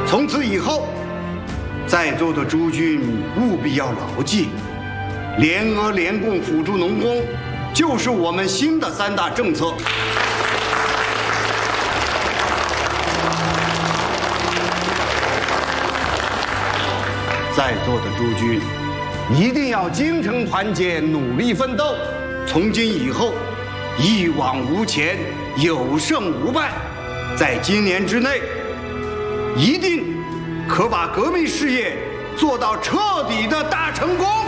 从此以后，在座的诸君务必要牢记，联俄联共辅助农工，就是我们新的3大政策。在座的诸君，一定要精诚团结，努力奋斗。从今以后，一往无前，有胜无败。在今年之内，一定可把革命事业做到彻底的大成功。